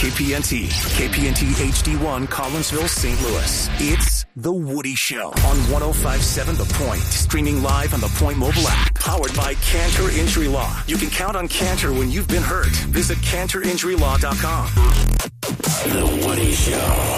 KPNT, KPNT HD1, Collinsville, St. Louis. It's The Woody Show on 105.7 The Point. Streaming live on the Point mobile app. Powered by Cantor Injury Law. You can count on Cantor when you've been hurt. Visit CantorInjuryLaw.com. The Woody Show.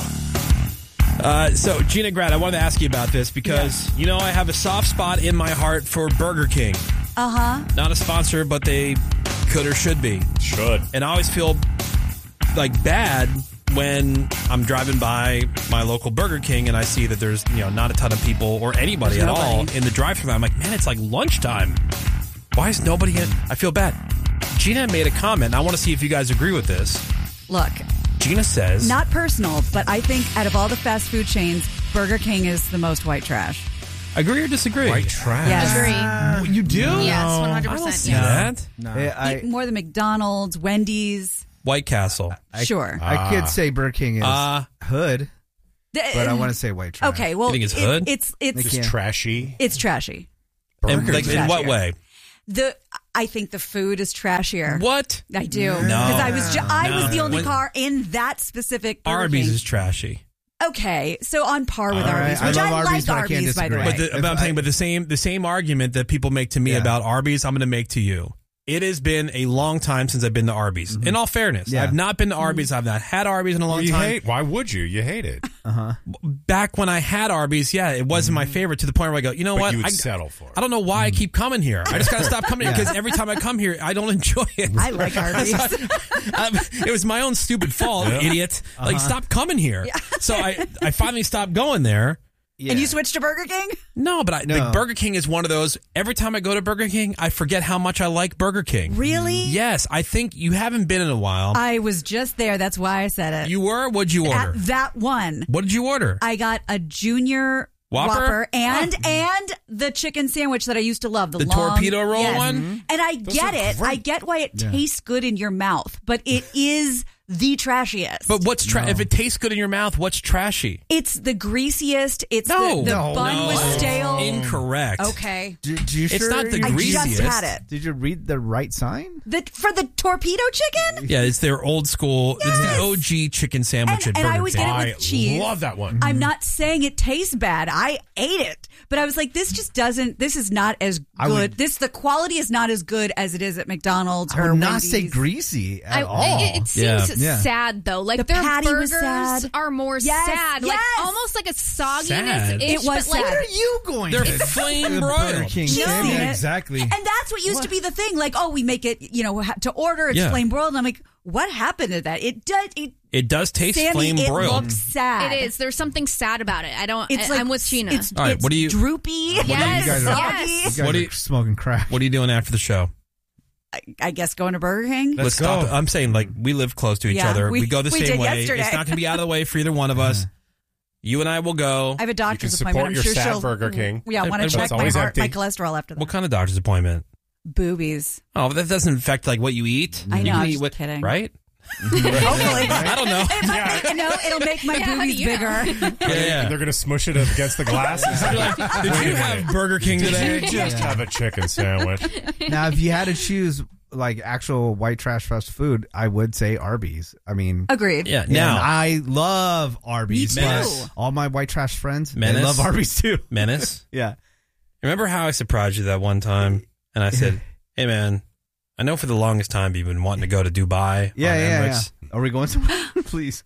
So, Gina Grad, I wanted to ask you about this because, you know, I have a soft spot in my heart for Burger King. Uh-huh. Not a sponsor, but they could or should be. Should. And I always feel, like, bad when I'm driving by my local Burger King and I see that there's, you know, not a ton of people or anybody at all in the drive-thru. I'm like, man, it's like lunchtime. Why is nobody in? I feel bad. Gina made a comment, and I want to see if you guys agree with this. Look. Gina says... Not personal, but I think out of all the fast food chains, Burger King is the most white trash. Agree or disagree? White trash. Yes. Agree. You do? Yes, 100%. I don't see Yes. that. No. Eat more than McDonald's, Wendy's. White Castle. Sure. I could say Burger King is hood, but I want to say white trash. Okay, well, You think it's hood? It's Just trashy. It's trashy. And, like, in what Trashier. way? I think the food is trashier. What? I do. No. Because I was the only When- car in that specific Burger Arby's King. is trashy. Okay, so on par with All right. Arby's, which I I, love Arby's, like but I can't Arby's, by the way. disagree. But the same argument that people make to me about Arby's, I'm going to make to you. It has been a long time since I've been to Arby's. In all fairness, I've not been to Arby's. I've not had Arby's in a long time. Why would you? You hate it. Back when I had Arby's, it wasn't my favorite to the point where I go, you know But what? you would I settle for it. I don't know why I keep coming here. I just got to stop coming here because every time I come here, I don't enjoy it. I like Arby's. It was my own stupid fault, idiot. Like, stop coming here. So I finally stopped going there. Yeah. And you switched to Burger King? No, but like, Burger King is one of those, every time I go to Burger King, I forget how much I like Burger King. Really? Yes, I think you haven't been in a while. I was just there. That's why I said it. You were? What'd you order? At that one. What did you order? I got a junior Whopper? and the chicken sandwich that I used to love. The long, torpedo roll yes. one? And I get it. great. I get why it tastes good in your mouth, but it is the trashiest. But what's if it tastes good in your mouth, what's trashy? It's the greasiest. It's No. the No. bun was stale. Incorrect. Okay. It's not the I greasiest. just had it. Did you read the right sign? For the torpedo chicken? Yeah, it's their old school. It's the OG chicken sandwich at And Burger I always King. get it with cheese. love that one. I'm not saying it tastes bad. I ate it. But I was like, this is not as good. The quality is not as good as it is at McDonald's I or would not Wendy's. say greasy at all. It seems Yeah. sad though. Like The their patty was burgers sad. are more Yes, sad. Like yes. almost like a sogginess. Sad. It was but like, sad. Where are you going? They're to? flame The broiled. Burger King. You've Yeah, seen it. exactly. And that's what used to be the thing. Like, we make it, to order. It's Yeah. flame broiled. And I'm like, what happened to that? It does taste Sammy, flame it broiled. looks sad. it is. There's something sad about it. It's like, I'm with Gina. It's, All right, it's what do you- droopy. Yes, you guys are- soggy. yes. You guys What do are you- smoking crack. What are you doing after the show? I guess going to Burger King. Let's stop. I'm saying, like, we live close to each Yeah, other. we- We go the we same did way. yesterday. It's not going to be out of the way for either one of us. You and I will go. I have a doctor's You can appointment. support I'm your sure sad she'll. Burger King. Yeah, I want to And check it's my always heart, my empty. cholesterol after that. What kind of doctor's appointment? Boobies. Oh, but that doesn't affect, like, what you eat. I know, You can I'm eat just what, kidding. Right? Hopefully. I don't know. It might make, no, it'll make my boobies bigger. Yeah. They're going to smush it against the glass. Did you have Burger King today? Just have a chicken sandwich. Now, if you had to choose like actual white trash fast food, I would say Arby's. I mean, Agreed. Yeah. and Now, I love Arby's. Me too. but all my white trash friends, they Menace? love Arby's too. Menace. Yeah. Remember how I surprised you that one time? And I said, hey, man, I know for the longest time you've been wanting to go to Dubai. Yeah, on yeah, yeah. Emirates. Are we going somewhere? Please.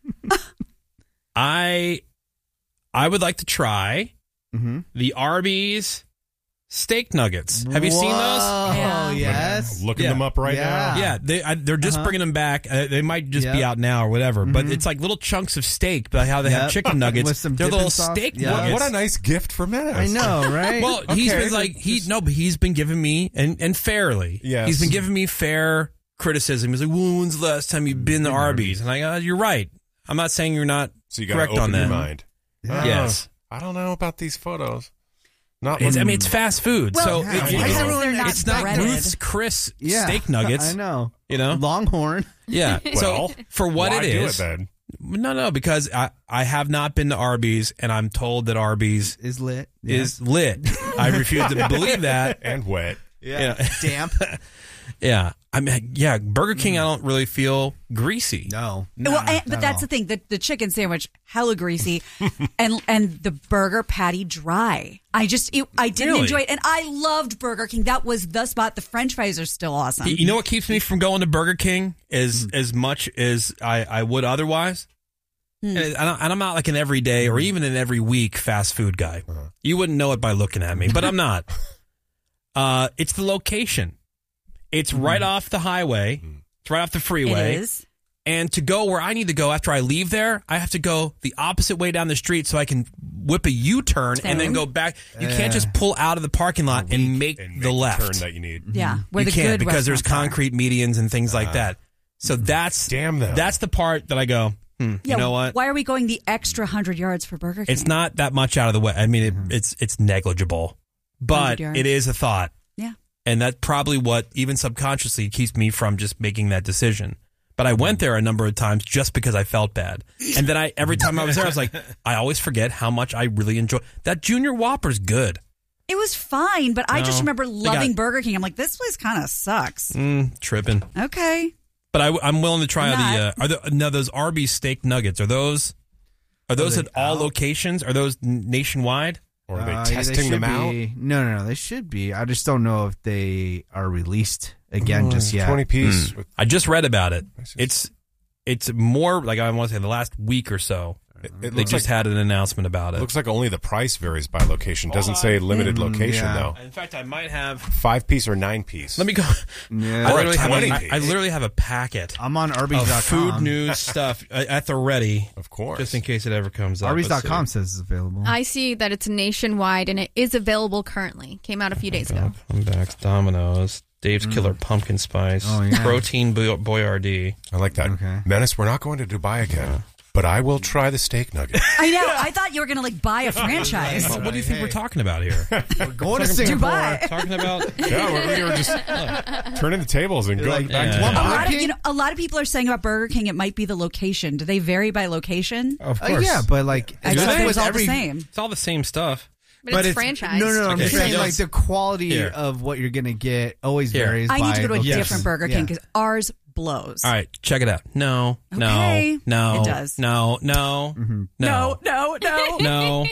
I would like to try the Arby's steak nuggets. Have you seen those? Oh, Yeah. yes. Looking Yeah. them up right Yeah. now. Yeah, they're just bringing them back. They might just be Yep. out now or whatever. But it's like little chunks of steak. But how they have Yep. chicken nuggets, With some they're dipping little sauce. steak Yeah. nuggets. What a nice gift for Menace. I know, right? Well, he's Okay, been like just- but he's been giving me and fairly. Yes. He's been giving me fair criticism. He's like, well, when's the last time you've been to Arby's? And I go, you're right. I'm not saying you're not So you got to correct open on your that. mind. Yes. I don't know about these photos. Not It's fast food, Well, so yeah, it- why it's, is everyone not it's not breaded? Ruth's Chris Yeah. steak nuggets. I know. You know? Longhorn. Yeah. Well, so for what why it do is, it then? no, because I have not been to Arby's, and I'm told that Arby's Is lit. is lit. I refuse to believe that. And wet. Yeah. Yeah. Damp. Yeah. I mean, yeah, Burger King, I don't really feel greasy. No. But that's the thing. The chicken sandwich, hella greasy, and the burger patty dry. I didn't Really? enjoy it. And I loved Burger King. That was the spot. The French fries are still awesome. You know what keeps me from going to Burger King as much as I would otherwise? And I'm not like an everyday or even an every week fast food guy. You wouldn't know it by looking at me, but I'm not. It's the location. It's right off the highway. It's right off the freeway. It is. And to go where I need to go after I leave there, I have to go the opposite way down the street so I can whip a U-turn and then go back. You can't just pull out of the parking lot and make the left. turn that you need. Yeah. Where You the can't good because there's restaurants are. concrete medians and things like that. So that's Damn them. That's the part that I go, you know what? Why are we going the extra 100 yards for Burger King? It's not that much out of the way. I mean, it's negligible, but 100 yards. it is a thought. Yeah. And that's probably what, even subconsciously, keeps me from just making that decision. But I went there a number of times just because I felt bad. And then every time I was there, I was like, I always forget how much I really enjoy. That Junior Whopper's good. It was fine, but I just remember They loving got- Burger King. I'm like, this place kind of sucks. Tripping. Okay. But I'm willing to try I'm those Arby's steak nuggets. Are those at all locations? Are those nationwide? Or are Yeah, they testing them should out? be. No, they should be. I just don't know if they are released again just yet. 20 piece. With, I just read about it. It's more like, I want to say, the last week or so. it They looks just like, had an announcement about it. looks like only the price varies by location. Doesn't say limited location, yeah. though. In fact, I might have. 5 piece or 9 piece. Let me go. Yeah. I literally, have 20 a, piece. I literally have a packet I'm on of Arby's.com. food news stuff at the ready, Of course. just in case it ever comes up. Arby's.com says it's available. I see that it's nationwide and it is available currently. Came out a few days ago. Comebacks, Domino's, Dave's Killer Pumpkin Spice, Oh, yeah. Protein Boyardee. I like that. Okay. Menace, we're not going to Dubai again, but I will try the steak nugget. I know. I thought you were going to buy a franchise. What do you think we're talking about here? Going to Singapore. Dubai. Talking about Yeah, we were just turning the tables and going Like, back to one Dubai. Burger King? A lot of people are saying about Burger King it might be the location. Do they vary by location? Of course. Yeah, but like I it's thought like it with was all every- the same. It's all the same stuff. But it's franchise. No, I'm Okay, just saying so like the quality Here. of what you're gonna get always Here. varies. I need by to go to a location. different Burger King because ours blows. All right, check it out. No, Okay. no, It does. No, No, no, no, no, no,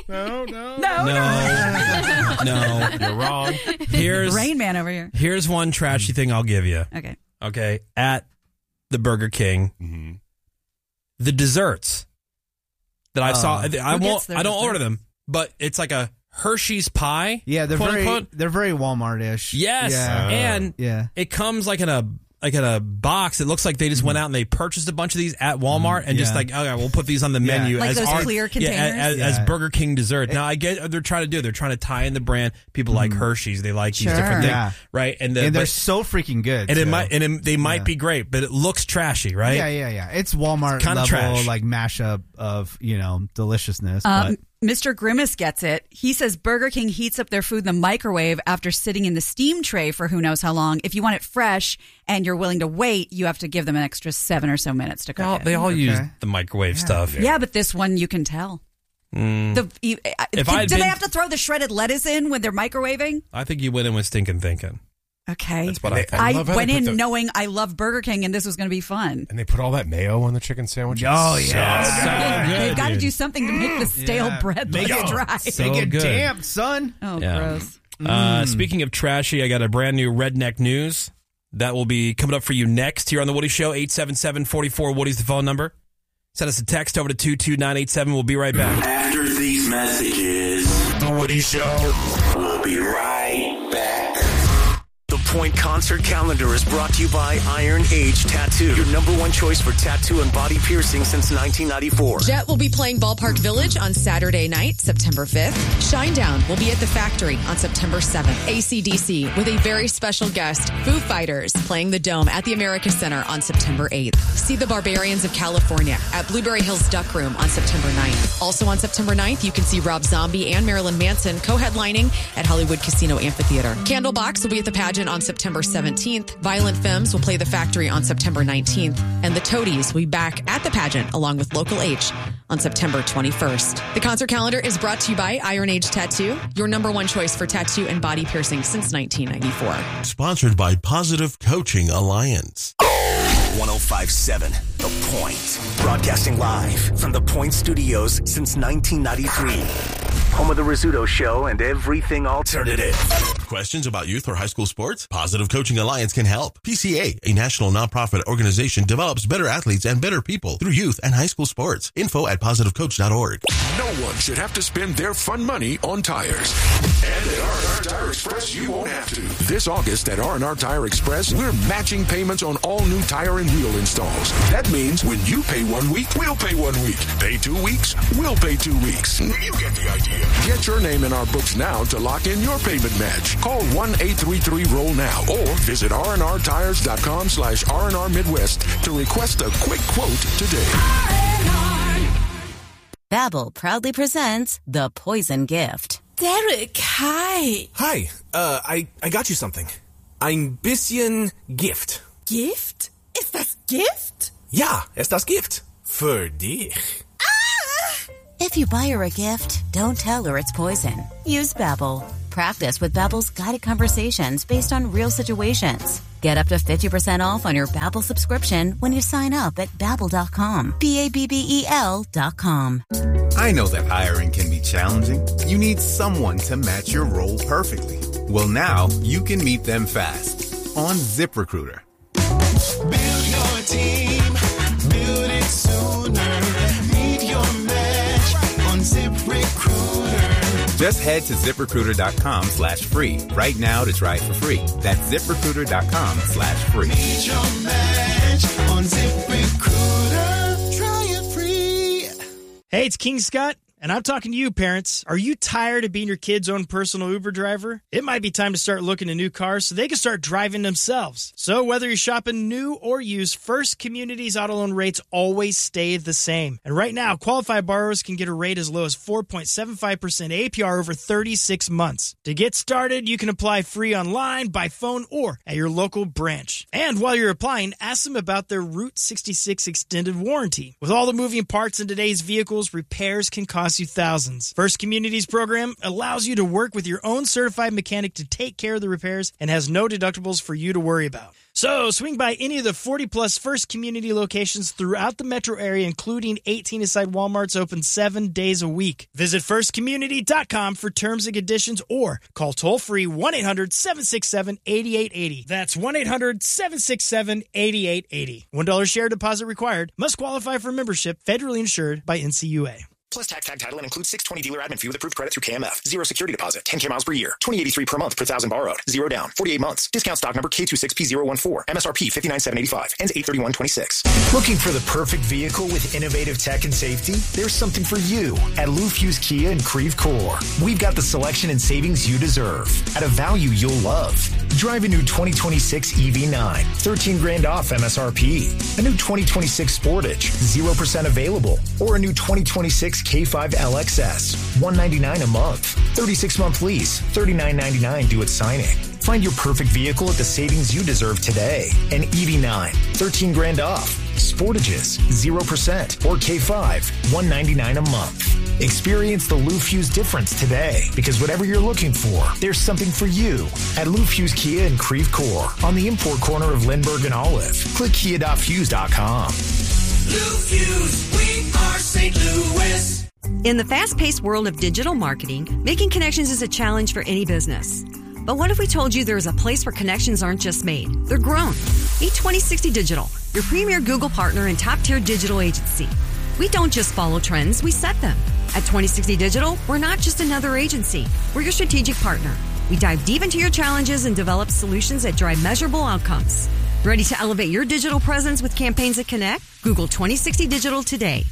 no. You're wrong. Here's Rain Man over here. here's one trashy thing I'll give you. Okay. Okay, at the Burger King, the desserts that I saw. I Who gets their I don't dessert? order them, but it's like a Hershey's pie. Yeah, they're quote very unquote. they're very Walmart-ish. Yes, Yeah. and Yeah. it comes like in a box. It looks like they just went out and they purchased a bunch of these at Walmart and just Yeah. like, okay, we'll put these on the menu Like as those our, clear yeah, containers? as Yeah. Burger King dessert. Now I get what they're trying to do. They're trying to tie in the brand. People like Hershey's. They like these Sure. different things, Yeah. right? And And they're but- so freaking good. and it too. might they might Yeah. be great, but it looks trashy, right? Yeah. It's Walmart It's kinda level trash. like mashup of deliciousness. But Mr. Grimace gets it. He says Burger King heats up their food in the microwave after sitting in the steam tray for who knows how long. If you want it fresh and you're willing to wait, you have to give them an extra 7 or so minutes to cook it. They all use Okay. the microwave stuff. Yeah, but this one you can tell. Do I'd they been- have to throw the shredded lettuce in when they're microwaving? I think you went in with stinking thinking. Okay. That's what I think. I love how they went put in the- knowing I love Burger King and this was going to be fun. And they put all that mayo on the chicken sandwich. Oh, It's yeah. so So good, They've got to dude. do something to make the stale bread Make less it dry. So make it good. damp, son. Oh, Yeah. gross. Speaking of trashy, I got a brand new Redneck News that will be coming up for you next here on The Woody Show. 877-44 Woody's the phone number. Send us a text over to 22987. We'll be right back. After these messages, The Woody Show will be right back. The Point Concert Calendar is brought to you by Iron Age Tattoo, your number one choice for tattoo and body piercing since 1994. Jet will be playing Ballpark Village on Saturday night, September 5th. Shinedown will be at the Factory on September 7th. AC/DC with a very special guest, Foo Fighters, playing the Dome at the America Center on September 8th. See the Barbarians of California at Blueberry Hills Duck Room on September 9th. Also on September 9th, you can see Rob Zombie and Marilyn Manson co-headlining at Hollywood Casino Amphitheater. Candlebox will be at the pageant on on September 17th. Violent Femmes will play the Factory on September 19th. And the Toadies will be back at the pageant along with Local H on September 21st. The concert calendar is brought to you by Iron Age Tattoo, your #1 choice for tattoo and body piercing since 1994. Sponsored by Positive Coaching Alliance. 105.7 The Point. Broadcasting live from The Point Studios since 1993. Home of The Rizzuto Show and everything alternative. Questions about youth or high school sports? Positive Coaching Alliance can help. PCA, a national nonprofit organization, develops better athletes and better people through youth and high school sports. Info at positivecoach.org. No one should have to spend their fun money on tires. And at R&R Tire Express, you won't have to. This August at R&R Tire Express, we're matching payments on all new tire and wheel installs. That means when you pay 1 week, we'll pay 1 week. Pay 2 weeks, we'll pay 2 weeks. You get the idea. Get your name in our books now to lock in your payment match. Call 1-833-ROLL-NOW or visit rnrtires.com/R&R Midwest to request a quick quote today. Babbel proudly presents The Poison Gift. Derek, hi. Hi, I got you something. Ein bisschen Gift. Gift? Ist das Gift? Ja, ist das Gift. Für dich. If you buy her a gift, don't tell her it's poison. Use Babbel. Practice with Babbel's guided conversations based on real situations. Get up to 50% off on your Babbel subscription when you sign up at Babbel.com. Babbel.com. I know that hiring can be challenging. You need someone to match your role perfectly. Well, now you can meet them fast on ZipRecruiter. Build your team. Build it sooner. Meet your match on ZipRecruiter. Just head to ZipRecruiter.com/free right now to try it for free. That's ZipRecruiter.com/free. Meet your match on ZipRecruiter. Try it free. Hey, it's King Scott, and I'm talking to you, parents. Are you tired of being your kid's own personal Uber driver? It might be time to start looking at new cars so they can start driving themselves. So whether you're shopping new or used, First Community's auto loan rates always stay the same. And right now, qualified borrowers can get a rate as low as 4.75% APR over 36 months. To get started, you can apply free online, by phone, or at your local branch. And while you're applying, ask them about their Route 66 extended warranty. With all the moving parts in today's vehicles, repairs can cost you thousands. First Community's program allows you to work with your own certified mechanic to take care of the repairs and has no deductibles for you to worry about. So swing by any of the 40-plus First Community locations throughout the metro area, including 18 aside Walmarts open 7 days a week. Visit firstcommunity.com for terms and conditions or call toll-free 1-800-767-8880. That's 1-800-767-8880. $1 share deposit required. Must qualify for membership. Federally insured by NCUA. Plus tax tag title and includes 620 dealer admin fee with approved credit through KMF. 0 security deposit. 10K miles per year. $20.83 per month per thousand borrowed. 0 down. 48 months. Discount stock number K26P014. MSRP $59,785. Ends 8/31/26. Looking for the perfect vehicle with innovative tech and safety? There's something for you at Lou Fuse Kia in Creve Coeur. We've got the selection and savings you deserve at a value you'll love. Drive a new 2026 EV9. 13 grand off MSRP. A new 2026 Sportage. 0% available. Or a new 2026 K5 LXS, $199 a month, 36-month lease, $39.99 due at signing. Find your perfect vehicle at the savings you deserve today. An EV9, 13 grand off, Sportages, 0%, or K5, $199 a month. Experience the Lou Fuse difference today, because whatever you're looking for, there's something for you at Lou Fuse Kia in Creve Coeur on the import corner of Lindbergh and Olive. Click kia.fuse.com. Lou Fuse, we are St. Louis. In the fast-paced world of digital marketing, making connections is a challenge for any business. But what if we told you there is a place where connections aren't just made, they're grown? Meet 2060 Digital, your premier Google partner and top-tier digital agency. We don't just follow trends, we set them. At 2060 Digital, we're not just another agency. We're your strategic partner. We dive deep into your challenges and develop solutions that drive measurable outcomes. Ready to elevate your digital presence with campaigns that connect? Google 2060 Digital today.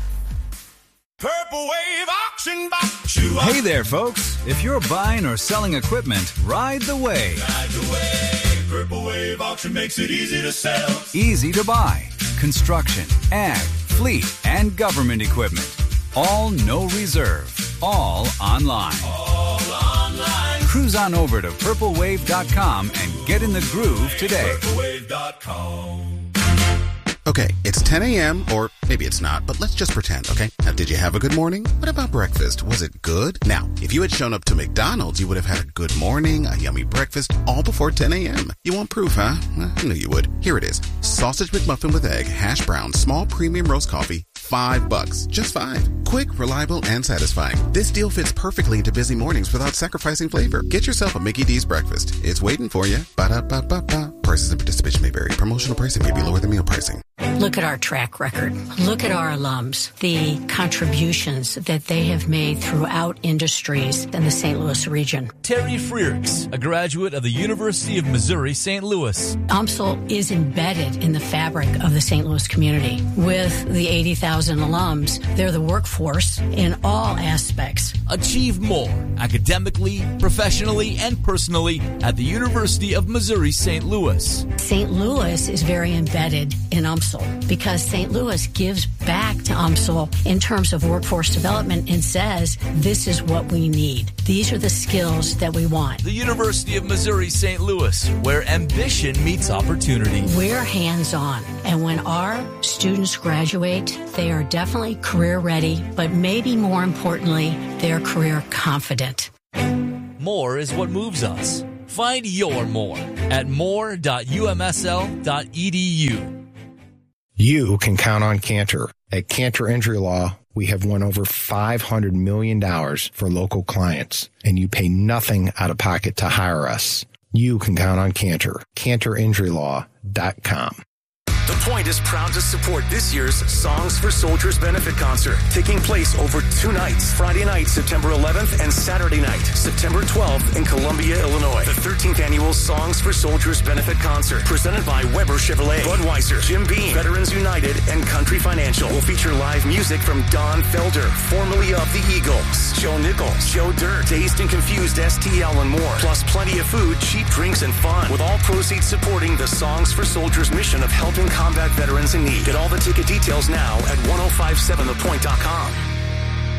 Purple Wave Auction Box. Hey there, folks. If you're buying or selling equipment, ride the wave. Ride the wave. Purple Wave Auction makes it easy to sell. Easy to buy. Construction, ag, fleet, and government equipment. All no reserve. All online. All online. Cruise on over to purplewave.com and Get in the groove today. Okay, it's 10 a.m., or maybe it's not, but let's just pretend, okay? Now, did you have a good morning? What about breakfast? Was it good? Now, if you had shown up to McDonald's, you would have had a good morning, a yummy breakfast, all before 10 a.m. You want proof, huh? I knew you would. Here it is. Sausage McMuffin with egg, hash brown, small premium roast coffee, $5. Just $5. Quick, reliable, and satisfying. This deal fits perfectly into busy mornings without sacrificing flavor. Get yourself a Mickey D's breakfast. It's waiting for you. Ba-da-ba-ba-ba. Prices and participation may vary. Promotional pricing may be lower than meal pricing. Look at our track record. Look at our alums, the contributions that they have made throughout industries in the St. Louis region. Terry Frears, a graduate of the University of Missouri, St. Louis. UMSL is embedded in the fabric of the St. Louis community. With the 80,000 alums, they're the workforce in all aspects. Achieve more academically, professionally, and personally at the University of Missouri, St. Louis. St. Louis is very embedded in UMSL because St. Louis gives back to UMSL in terms of workforce development and says, this is what we need. These are the skills that we want. The University of Missouri, St. Louis, where ambition meets opportunity. We're hands-on, and when our students graduate, they are definitely career ready, but maybe more importantly, they're career confident. More is what moves us. Find your more at more.umsl.edu. You can count on Cantor. At Cantor Injury Law, we have won over $500 million for local clients, and you pay nothing out of pocket to hire us. You can count on Cantor. CantorInjuryLaw.com. The Point is proud to support this year's Songs for Soldiers benefit concert, taking place over 2 nights, Friday night, September 11th, and Saturday night, September 12th in Columbia, Illinois. The 13th annual Songs for Soldiers benefit concert, presented by Weber Chevrolet, Budweiser, Jim Beam, Veterans United, and Country Financial, will feature live music from Don Felder, formerly of the Eagles, Joe Nichols, Joe Dirt, Dazed and Confused STL, and more, plus plenty of food, cheap drinks, and fun, with all proceeds supporting the Songs for Soldiers mission of helping combat veterans in need. Get all the ticket details now at 1057thepoint.com.